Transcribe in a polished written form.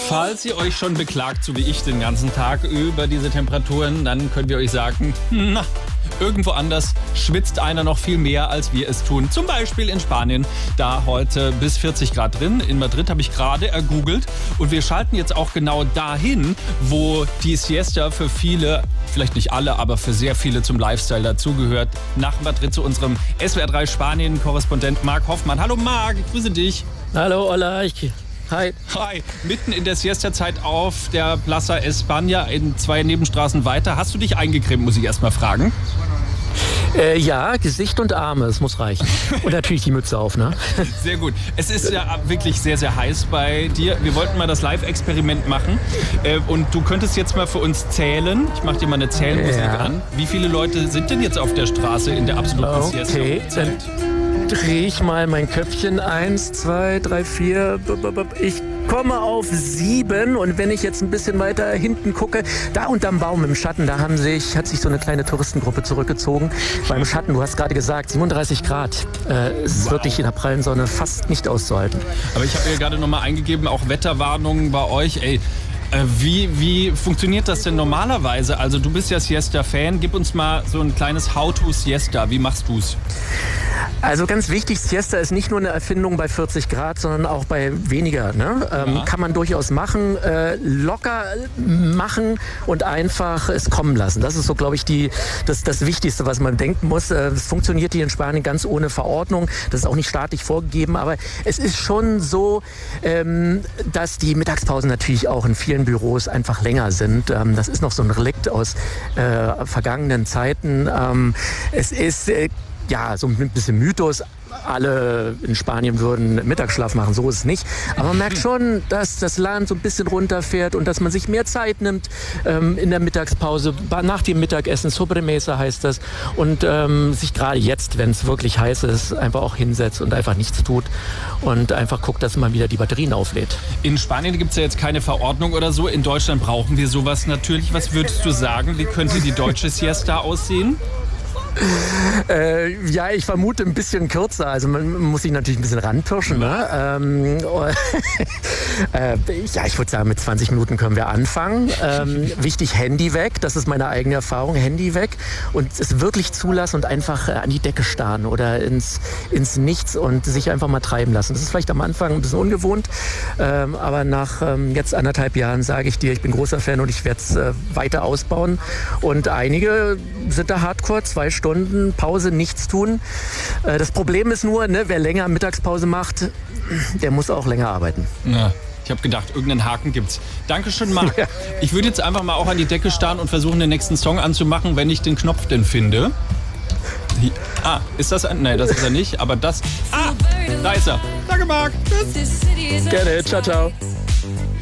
Falls ihr euch schon beklagt, so wie ich den ganzen Tag über diese Temperaturen, dann können wir euch sagen, na, irgendwo anders schwitzt einer noch viel mehr, als wir es tun. Zum Beispiel in Spanien, da heute bis 40 Grad drin. In Madrid habe ich gerade ergoogelt. Und wir schalten jetzt auch genau dahin, wo die Siesta für viele, vielleicht nicht alle, aber für sehr viele zum Lifestyle dazugehört. Nach Madrid zu unserem SWR3 Spanien-Korrespondent Marc Hoffmann. Hallo Marc, ich grüße dich. Hallo Ola, Hi. Hi, mitten in der Siesta-Zeit auf der Plaza España in 2 Nebenstraßen weiter. Hast du dich eingecremt, muss ich erst mal fragen? Ja, Gesicht und Arme, es muss reichen. Und natürlich die Mütze auf, ne? Sehr gut. Es ist ja wirklich sehr, sehr heiß bei dir. Wir wollten mal das Live-Experiment machen. Und du könntest jetzt mal für uns zählen. Ich mache dir mal eine Zählmusik an. Wie viele Leute sind denn jetzt auf der Straße in der absoluten Siesta? Okay, dann drehe ich mal mein Köpfchen. 1, 2, 3, 4. Ich komme auf 7. Und wenn ich jetzt ein bisschen weiter hinten gucke, da unterm Baum im Schatten, da hat sich so eine kleine Touristengruppe zurückgezogen. Beim Schatten, du hast gerade gesagt, 37 Grad. Es ist wirklich in der prallen Sonne fast nicht auszuhalten. Aber ich habe ja gerade nochmal eingegeben, auch Wetterwarnungen bei euch. Wie funktioniert das denn normalerweise? Also du bist ja Siesta-Fan. Gib uns mal so ein kleines How-to-Siesta. Wie machst du's? Also ganz wichtig, Siesta ist nicht nur eine Erfindung bei 40 Grad, sondern auch bei weniger. Ne? Kann man durchaus machen, locker machen und einfach es kommen lassen. Das ist so, glaube ich, das Wichtigste, was man denken muss. Es funktioniert hier in Spanien ganz ohne Verordnung. Das ist auch nicht staatlich vorgegeben, aber es ist schon so, dass die Mittagspausen natürlich auch in vielen Büros einfach länger sind. Das ist noch so ein Relikt aus vergangenen Zeiten. Es ist so ein bisschen Mythos. Alle in Spanien würden Mittagsschlaf machen, so ist es nicht. Aber man merkt schon, dass das Land so ein bisschen runterfährt und dass man sich mehr Zeit nimmt in der Mittagspause, nach dem Mittagessen, Sobremesa heißt das, und sich gerade jetzt, wenn es wirklich heiß ist, einfach auch hinsetzt und einfach nichts tut und einfach guckt, dass man wieder die Batterien auflädt. In Spanien gibt es ja jetzt keine Verordnung oder so. In Deutschland brauchen wir sowas natürlich. Was würdest du sagen? Wie könnte die deutsche Siesta aussehen? Ich vermute ein bisschen kürzer. Also man muss sich natürlich ein bisschen ranpirschen. Ne? Ich würde sagen, mit 20 Minuten können wir anfangen. Wichtig, Handy weg. Das ist meine eigene Erfahrung. Handy weg und es wirklich zulassen und einfach an die Decke starren oder ins Nichts und sich einfach mal treiben lassen. Das ist vielleicht am Anfang ein bisschen ungewohnt, aber nach jetzt 1,5 Jahren sage ich dir, ich bin großer Fan und ich werde es weiter ausbauen. Und einige sind da hardcore, 2 Stunden Pause, nichts tun. Das Problem ist nur, wer länger Mittagspause macht, der muss auch länger arbeiten. Ja. Ich habe gedacht, irgendeinen Haken gibt's. Dankeschön, Marc. Ja. Ich würde jetzt einfach mal auch an die Decke starren und versuchen, den nächsten Song anzumachen, wenn ich den Knopf denn finde. Ist das ein... Nein, das ist er nicht, aber das... da ist er. Danke, Marc. Tschüss. Gerne, ciao, ciao.